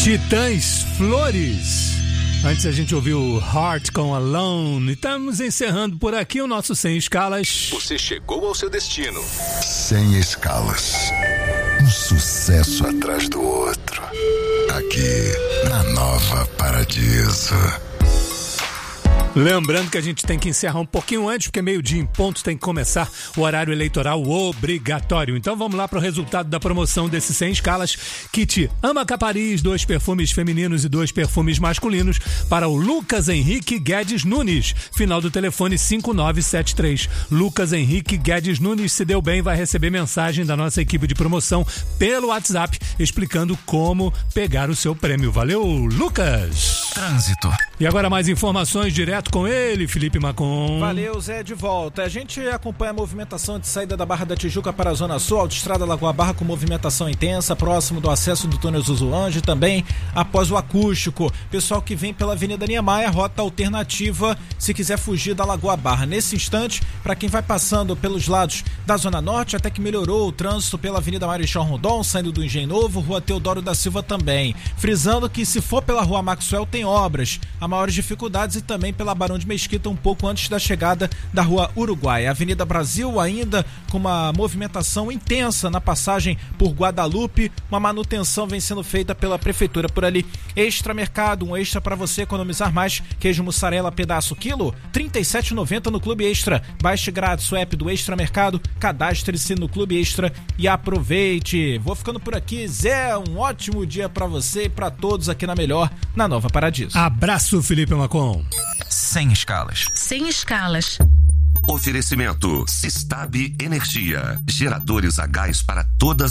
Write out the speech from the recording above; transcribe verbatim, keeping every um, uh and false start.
Titãs Flores. Antes a gente ouviu Heart com Alone. E estamos encerrando por aqui o nosso Sem Escalas. Você chegou ao seu destino. Sem Escalas. Um sucesso atrás do outro. Aqui na Nova Paradiso. Lembrando que a gente tem que encerrar um pouquinho antes, porque meio-dia em ponto tem que começar o horário eleitoral obrigatório. Então vamos lá para o resultado da promoção desse Sem Escalas. Kit Amaca Paris, dois perfumes femininos e dois perfumes masculinos para o Lucas Henrique Guedes Nunes. Final do telefone cinco nove sete três. Lucas Henrique Guedes Nunes, se deu bem, vai receber mensagem da nossa equipe de promoção pelo WhatsApp explicando como pegar o seu prêmio. Valeu, Lucas! Trânsito. E agora mais informações direto com ele, Felipe Macon. Valeu, Zé, de volta. A gente acompanha a movimentação de saída da Barra da Tijuca para a Zona Sul, autoestrada Lagoa Barra com movimentação intensa, próximo do acesso do túnel Zuzuange, também após o acústico. Pessoal que vem pela Avenida Niemeyer, rota alternativa, se quiser fugir da Lagoa Barra. Nesse instante, para quem vai passando pelos lados da Zona Norte, até que melhorou o trânsito pela Avenida Marechal Rondon, saindo do Engenho Novo, Rua Teodoro da Silva também. Frisando que se for pela Rua Maxwell tem obras, há maiores dificuldades, e também pela Barão de Mesquita, um pouco antes da chegada da Rua Uruguai. A Avenida Brasil ainda com uma movimentação intensa na passagem por Guadalupe, uma manutenção vem sendo feita pela Prefeitura por ali. Extra Mercado, um extra para você economizar mais. Queijo mussarela pedaço quilo, trinta e sete reais e noventa centavos no Clube Extra. Baixe grátis o app do Extra Mercado, cadastre-se no Clube Extra e aproveite. Vou ficando por aqui, Zé, um ótimo dia para você e para todos aqui na Melhor, na Nova Paradiso. Abraço, Felipe Macon. Sem Escalas. Sem Escalas. Oferecimento Sistab Energia. Geradores a gás para todas